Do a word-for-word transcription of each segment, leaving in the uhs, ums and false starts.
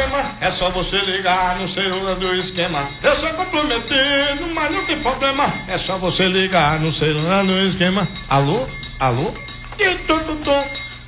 problema, é só você ligar no celular do esquema. Eu sou comprometido, mas não tem problema, é só você ligar no celular do esquema. Alô? Alô? E tudo bom?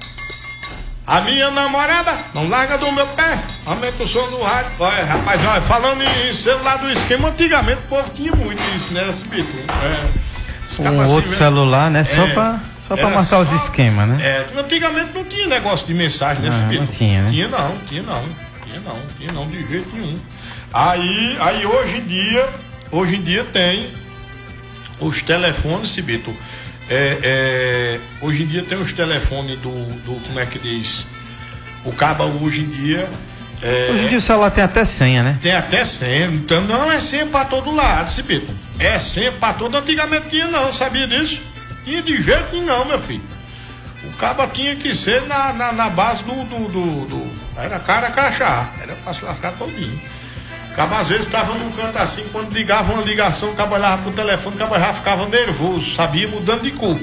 A minha namorada não larga do meu pé, aumenta o som do rádio. Olha, rapaz, olha, falando em celular do esquema, antigamente o povo tinha muito isso, né, esse bicho. É, um assim, outro celular, né, só é, pra, só pra marcar só, os esquemas, né? É, antigamente não tinha negócio de mensagem nesse ah, bicho. Não tinha, né? Tinha não, tinha não, tinha não, tinha não, de jeito nenhum. Aí, aí hoje em dia, hoje em dia tem os telefones, Cibito. É, é, hoje em dia tem os telefones do, do, como é que diz? O cabo hoje em dia. É, hoje em dia o celular tem até senha, né? Tem até senha, então não é senha pra todo lado, Cibito. É senha pra todo. Antigamente tinha não, sabia disso? Tinha de jeito nenhum, não, meu filho. O cabo tinha que ser na, na, na base do, do, do, do. Era cara crachá, era pra se lascar todinho. O cabo às vezes estava num canto assim, quando ligava uma ligação, o cabo olhava pro telefone, o cabo já ficava nervoso, sabia, mudando de cor.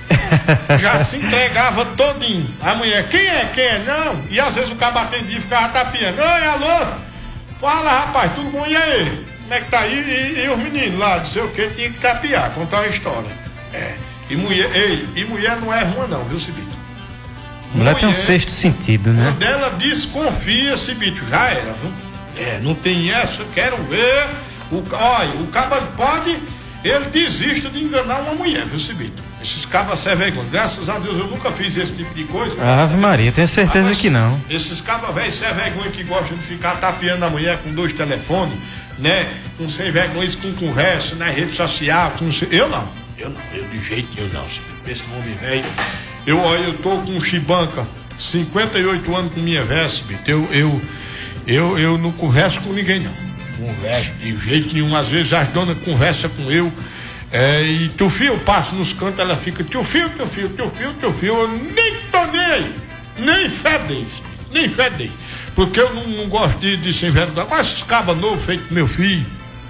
Já se entregava todinho. A mulher, quem é, quem é? Não. E às vezes o cabo atendia e ficava tapeando. Oi, alô? Fala, rapaz, tudo bom? E aí? Como é que tá aí? E, e os meninos lá, não sei o que, tinha que tapear, contar uma história. É. E mulher, ei, e mulher não é ruim não, viu, Cibito? Mulher, mulher tem um sexto sentido, né? Quando ela desconfia, Cibito, já era, viu? É, não tem essa, quero ver. O, olha, o cabo pode, ele desiste de enganar uma mulher, viu, Cibito? Esses cabas sem vergonha. Graças a Deus eu nunca fiz esse tipo de coisa. Ave Maria, tenho certeza ah, que não. Esses cabas velhos sem vergonha que gostam de ficar tapeando a mulher com dois telefones, né? Com sem vergonha, com conversa na rede social, com... eu não. Eu não, eu de jeito nenhum não, Cibito. Esse homem velho. Eu, olha, eu tô com um chibanca, cinquenta e oito anos com minha velha, Cibito. Eu, eu, eu, eu não converso com ninguém, não. Converso de jeito nenhum. Às vezes as donas conversam com eu. É, e teu filho, eu passo nos cantos, ela fica, teu filho, teu filho, teu filho, teu filho, eu nem tô nem aí, nem fedei, nem fedei, porque eu não, não gosto de, de sem vergonha. Agora esses cabas novos, feito meu filho,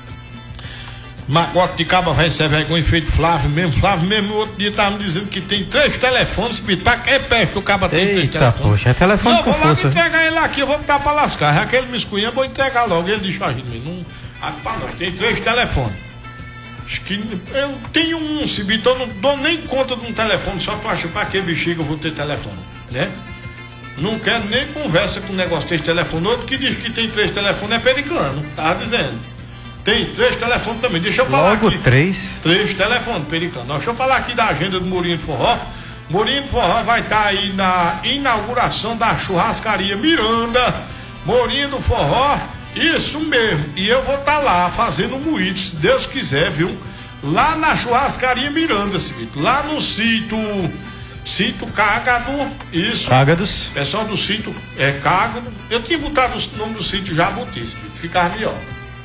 magote de caba vai ser vergonha, feito Flávio mesmo, Flávio mesmo, no outro dia tava me dizendo que tem três telefones, Pitaca é perto, o caba tem três telefones. Poxa, é telefone não, com vou lá força. entregar ele aqui, eu vou botar pra lascar, já que ele me escolheu, eu vou entregar logo, ele disse, a gente, não, pra nós, tem três telefones. Que eu tenho um, Cibito, eu não dou nem conta de um telefone, só pra achar pra que bexiga eu vou ter telefone, né? Não quero nem conversa com o negócio de telefone. Outro que diz que tem três telefones é pericano, tava dizendo. Tem três telefones também, deixa eu falar Logo aqui. três? Três telefones, pericano. Deixa eu falar aqui da agenda do Morinho de Forró. Morinho de Forró vai estar aí na inauguração da churrascaria Miranda, Morinho do Forró. Isso mesmo, e eu vou estar tá lá fazendo moído, se Deus quiser, viu? Lá na churrascaria Miranda, Cibito, lá no sítio, sítio Cágado, isso. Cágados. Pessoal do sítio é Cágado, eu tinha botado o nome do sítio Jabuti, Cibito, ficar melhor.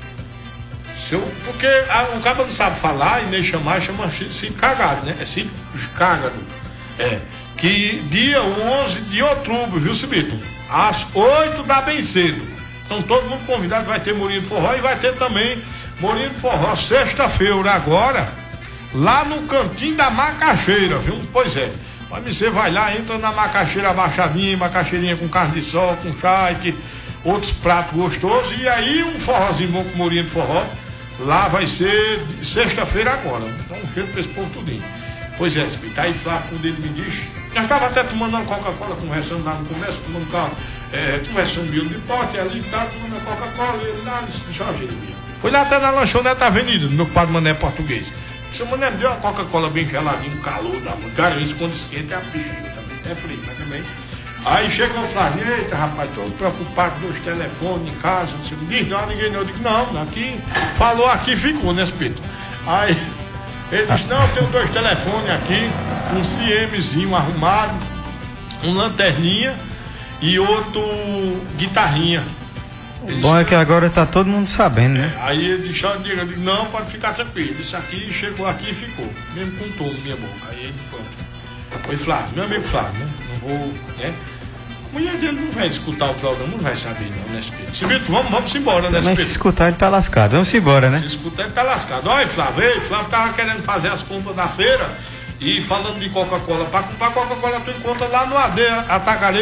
Se eu, porque a, o cara não sabe falar e nem chamar, chama sítio Cágado, né? É sítio Cágado, é. Que dia onze de outubro, viu, Cibito? Às oito da bem cedo. Então todo mundo convidado, vai ter Morinho do Forró e vai ter também Morinho do Forró sexta-feira agora, lá no cantinho da Macaxeira, viu? Pois é, mas você vai lá, entra na Macaxeira abaixadinha, macaxeirinha com carne de sol, com charque, outros pratos gostosos, e aí um forrozinho bom com Morinho do Forró, lá vai ser sexta-feira agora, então um cheiro pra esse povo tudinho. Pois é, Cibito, aí Flávio, quando ele me diz, nós estava até tomando uma Coca-Cola, conversando lá no comércio, tomando carro, é, conversando de de pote ali, tá, tomando a Coca-Cola, ele lá, disse, Jorge, foi lá até na lanchonete Avenida, do meu padre Mané português. O seu Mané me deu uma Coca-Cola bem geladinha, um calor da mão, cara, isso quando esquenta é a bexiga também, é frio, mas também. Aí chegou o Flávio, eita rapaz, tô preocupado com os telefones em casa, não sei, ninguém não, ninguém não, eu digo, não, aqui, falou aqui, ficou, né, Cibito? Aí... ele disse, não, eu tenho dois telefones aqui, um CMzinho arrumado, um lanterninha e outro guitarrinha. O bom disse, é que agora tá todo mundo sabendo, né? É, aí ele disse, eu digo, eu digo, não, pode ficar tranquilo, isso aqui chegou aqui e ficou, mesmo com tom na minha boca. Aí ele, pronto. Oi, Flávio, meu amigo Flávio, né? Não vou, né? A mulher dele não vai escutar o programa, não vai saber não, né, Cibito? Cibito, vamos, vamos embora, né, Cibito? Mas se escutar ele tá lascado, vamos embora, né? Se escutar ele tá lascado. Olha, Flávio, ei, Flávio tava querendo fazer as compras da feira e falando de Coca-Cola. Pra comprar Coca-Cola tu encontra lá no A D, Atacarejo.